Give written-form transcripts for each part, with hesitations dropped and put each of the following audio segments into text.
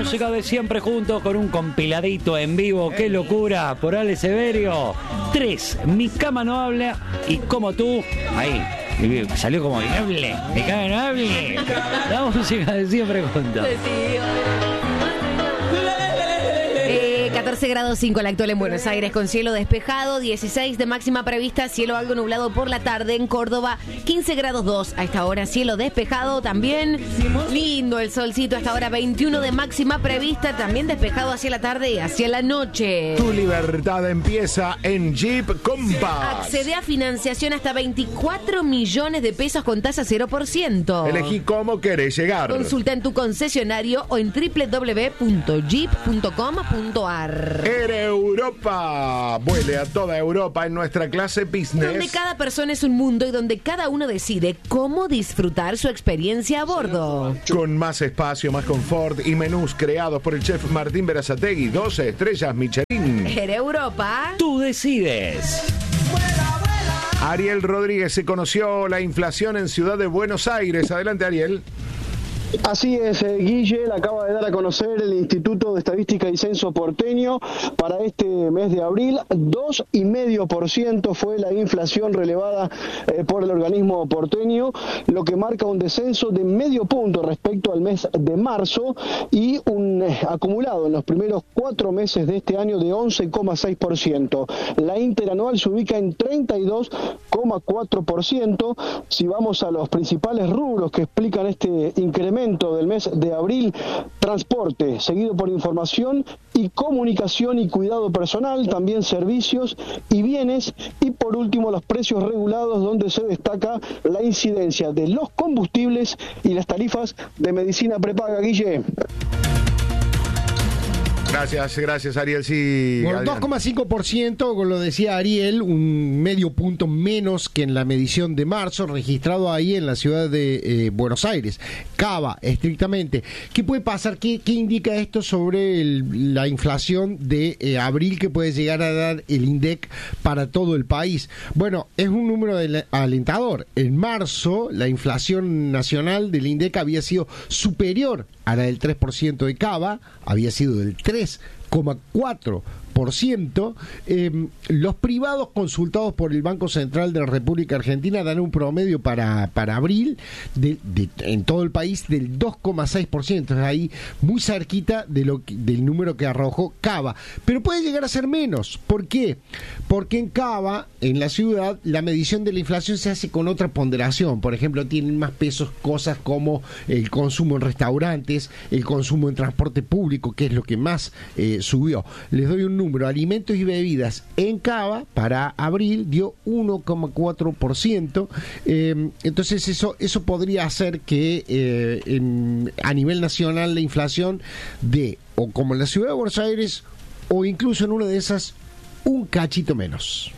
música de Siempre Juntos con un compiladito en vivo. ¡Qué locura! Por Ale Severio. 3. Mi cama no habla y como tú. Ahí. Salió como inhable. Mi cama no habla. La música de Siempre Juntos. 14 grados 5 la actual en Buenos Aires con cielo despejado, 16 de máxima prevista, cielo algo nublado por la tarde en Córdoba, 15 grados 2 a esta hora, cielo despejado también, lindo el solcito a esta hora, 21 de máxima prevista, también despejado hacia la tarde y hacia la noche. Tu libertad empieza en Jeep Compass. Accede a financiación hasta 24 millones de pesos con tasa 0%. Elegí cómo querés llegar. Consulta en tu concesionario o en www.jeep.com.ar. Air Europa. Vuele a toda Europa en nuestra clase business. Donde cada persona es un mundo y donde cada uno decide cómo disfrutar su experiencia a bordo. Con más espacio, más confort y menús creados por el chef Martín Berazategui. 12 estrellas Michelin. Air Europa. Tú decides. Ariel Rodríguez, se conoció la inflación en Ciudad de Buenos Aires. Adelante, Ariel. Así es, Guille, la acaba de dar a conocer el Instituto de Estadística y Censo porteño para este mes de abril. 2,5% fue la inflación relevada por el organismo porteño, lo que marca un descenso de medio punto respecto al mes de marzo y un acumulado en los primeros 4 meses de este año de 11,6%. La interanual se ubica en 32,4%. Si vamos a los principales rubros que explican este incremento del mes de abril: transporte, seguido por información y comunicación y cuidado personal, también servicios y bienes, y por último los precios regulados, donde se destaca la incidencia de los combustibles y las tarifas de medicina prepaga. Guille. Gracias, Ariel. Sí, bueno, 2,5%, lo decía Ariel, un medio punto menos que en la medición de marzo, registrado ahí en la ciudad de Buenos Aires. Cava, estrictamente. ¿Qué puede pasar? ¿Qué indica esto sobre la inflación de abril que puede llegar a dar el INDEC para todo el país? Bueno, es un número alentador. En marzo, la inflación nacional del INDEC había sido superior a la del 3% de Cava, había sido del 3,4%. Los privados consultados por el Banco Central de la República Argentina dan un promedio para abril en todo el país del 2,6%, es ahí muy cerquita del número que arrojó Cava, pero puede llegar a ser menos. ¿Por qué? Porque en Cava, en la ciudad, la medición de la inflación se hace con otra ponderación. Por ejemplo, tienen más pesos cosas como el consumo en restaurantes, el consumo en transporte público, que es lo que más subió. Les doy un número: alimentos y bebidas en Cava para abril dio 1,4%. Entonces eso podría hacer que a nivel nacional la inflación o como en la ciudad de Buenos Aires, o incluso en una de esas, un cachito menos.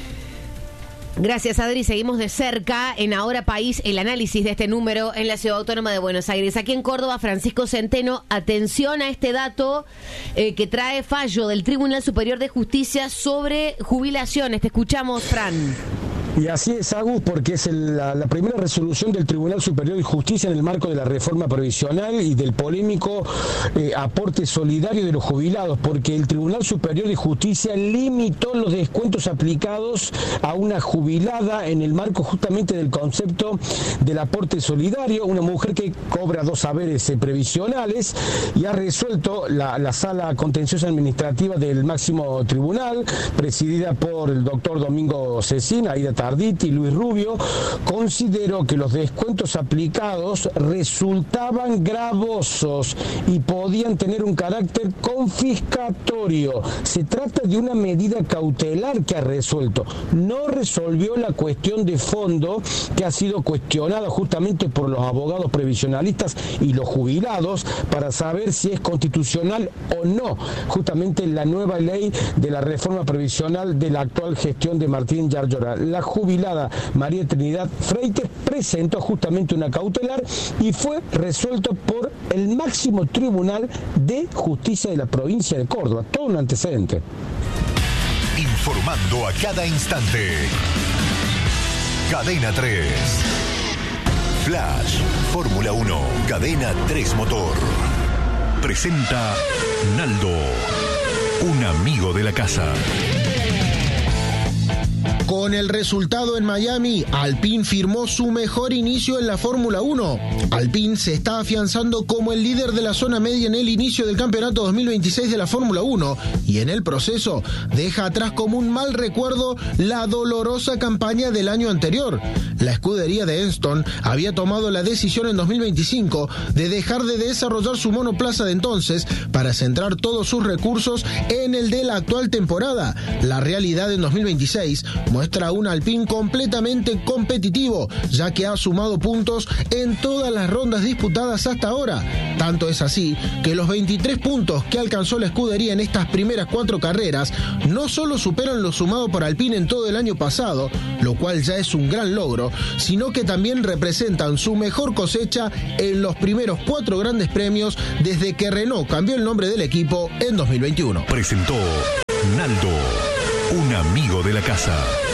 Gracias, Adri. Seguimos de cerca en Ahora País el análisis de este número en la Ciudad Autónoma de Buenos Aires. Aquí en Córdoba, Francisco Centeno, atención a este dato que trae fallo del Tribunal Superior de Justicia sobre jubilaciones. Te escuchamos, Fran. Y así es, Agus, porque es la primera resolución del Tribunal Superior de Justicia en el marco de la reforma previsional y del polémico aporte solidario de los jubilados, porque el Tribunal Superior de Justicia limitó los descuentos aplicados a una jubilada en el marco justamente del concepto del aporte solidario, una mujer que cobra 2 haberes previsionales, y ha resuelto la Sala Contenciosa Administrativa del Máximo Tribunal, presidida por el doctor Domingo Cecina, Aida Tarditi y Luis Rubio. Consideró que los descuentos aplicados resultaban gravosos y podían tener un carácter confiscatorio. Se trata de una medida cautelar que ha resuelto. No resolvió la cuestión de fondo que ha sido cuestionada justamente por los abogados previsionalistas y los jubilados para saber si es constitucional o no justamente la nueva ley de la reforma previsional de la actual gestión de Martín Yarlora. La jubilada María Trinidad Freites presentó justamente una cautelar y fue resuelto por el máximo tribunal de justicia de la provincia de Córdoba. Todo un antecedente. Informando a cada instante. Cadena 3. Flash. Fórmula 1. Cadena 3 Motor. presenta Naldo, un amigo de la casa. Con el resultado en Miami, Alpine firmó su mejor inicio en la Fórmula 1. Alpine se está afianzando como el líder de la zona media en el inicio del campeonato 2026 de la Fórmula 1 y en el proceso deja atrás como un mal recuerdo la dolorosa campaña del año anterior. La escudería de Enston había tomado la decisión en 2025 de dejar de desarrollar su monoplaza de entonces para centrar todos sus recursos en el de la actual temporada. La realidad en 2026 muestra un Alpine completamente competitivo, ya que ha sumado puntos en todas las rondas disputadas hasta ahora. Tanto es así que los 23 puntos que alcanzó la escudería en estas primeras 4 carreras no solo superan lo sumado por Alpine en todo el año pasado, lo cual ya es un gran logro, sino que también representan su mejor cosecha en los primeros 4 grandes premios desde que Renault cambió el nombre del equipo en 2021. Presentó Naldo, un amigo de la casa.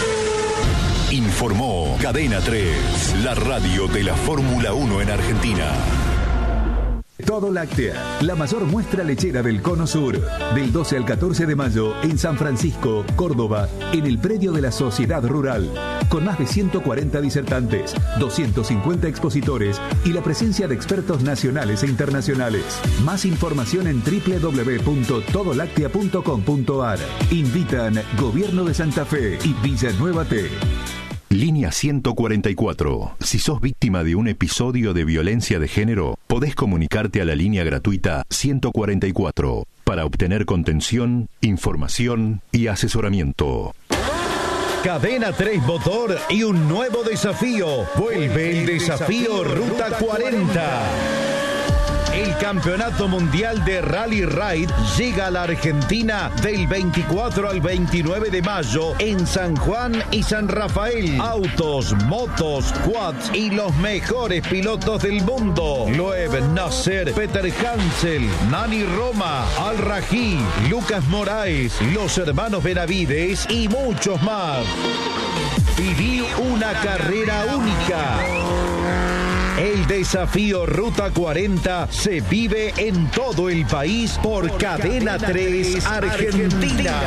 Informó Cadena 3, la radio de la Fórmula 1 en Argentina. Todo Láctea, la mayor muestra lechera del Cono Sur, del 12 al 14 de mayo en San Francisco, Córdoba, en el predio de la Sociedad Rural, con más de 140 disertantes, 250 expositores y la presencia de expertos nacionales e internacionales. Más información en www.todolactea.com.ar. Invitan Gobierno de Santa Fe y Villanueva T. Línea 144. Si sos víctima de un episodio de violencia de género, podés comunicarte a la línea gratuita 144 para obtener contención, información y asesoramiento. Cadena 3 Motor y un nuevo desafío. Vuelve el desafío Ruta 40. El Campeonato Mundial de Rally Ride llega a la Argentina del 24 al 29 de mayo en San Juan y San Rafael. Autos, motos, quads y los mejores pilotos del mundo. Loeb Nasser, Peter Hansel, Nani Roma, Al Rají, Lucas Moraes, los hermanos Benavides y muchos más. Viví una carrera única. El desafío Ruta 40 se vive en todo el país por Cadena 3 Argentina.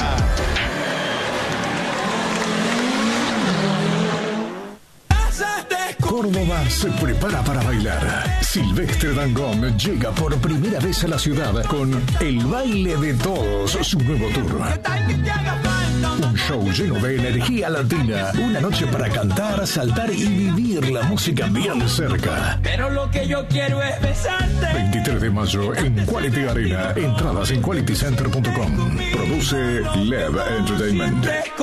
Córdoba se prepara para bailar. Silvestre Dangond llega por primera vez a la ciudad con El Baile de Todos, su nuevo tour. Un show lleno de energía latina. Una noche para cantar, saltar y vivir la música bien cerca. Pero lo que yo quiero es besarte. 23 de mayo en Quality Arena. Entradas en qualitycenter.com. Produce Lev Entertainment.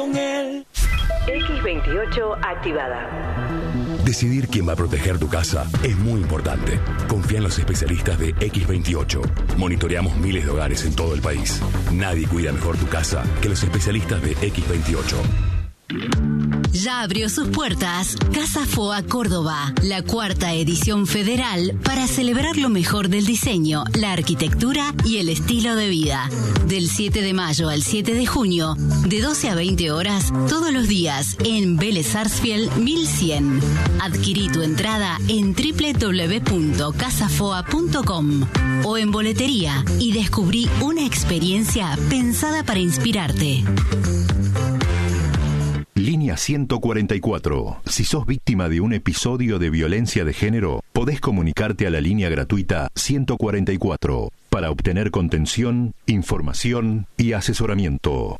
X28 activada. Decidir quién va a proteger tu casa es muy importante. Confía en los especialistas de X28. Monitoreamos miles de hogares en todo el país. Nadie cuida mejor tu casa que los especialistas de X28. Ya abrió sus puertas Casa Foa Córdoba, la 4ª edición federal para celebrar lo mejor del diseño, la arquitectura y el estilo de vida. Del 7 de mayo al 7 de junio, de 12 a 20 horas, todos los días, en Vélez Sarsfield 1100. Adquirí tu entrada en www.casafoa.com o en boletería y descubrí una experiencia pensada para inspirarte. Línea 144. Si sos víctima de un episodio de violencia de género, podés comunicarte a la línea gratuita 144 para obtener contención, información y asesoramiento.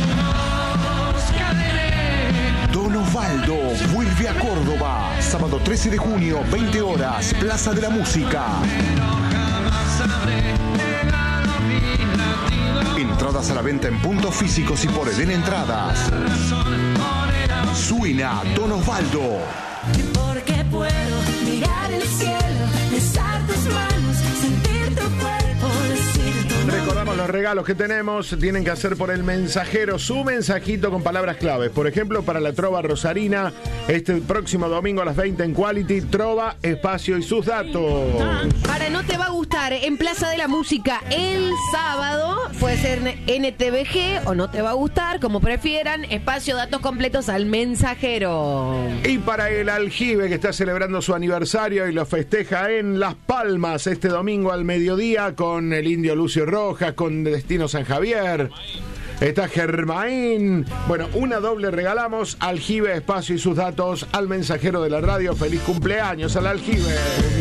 Don Osvaldo vuelve a Córdoba. Sábado 13 de junio, 20 horas, Plaza de la Música. Entradas a la venta en puntos físicos y por Eden Entradas. Suena Don Osvaldo. Porque puedo mirar el cielo, besar tus manos, sentir tu cuerpo, decir tu nombre. Recordamos los regalos que tenemos. Tienen que hacer por el mensajero su mensajito con palabras claves. Por ejemplo, para la Trova Rosarina, este próximo domingo a las 20 en Quality, Trova, espacio y sus datos. Para No Te Va a Gustar, estar en Plaza de la Música el sábado. Puede ser NTVG o no te va a gustar, como prefieran. Espacio, datos completos al mensajero. Y para el Aljibe, que está celebrando su aniversario y lo festeja en Las Palmas este domingo al mediodía con el Indio Lucio Rojas, con Destino San Javier. Está Germain. Bueno, una doble regalamos. Aljibe, espacio y sus datos al mensajero de la radio. Feliz cumpleaños al Aljibe.